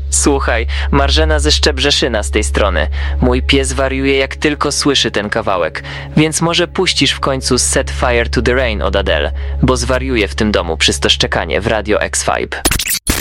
Słuchaj, Marzena ze Szczebrzeszyna z tej strony. Mój pies wariuje jak tylko słyszy ten kawałek, więc może puścisz w końcu Set Fire to the Rain od Adele, bo zwariuje w tym domu przez to szczekanie w Radio X-Vibe.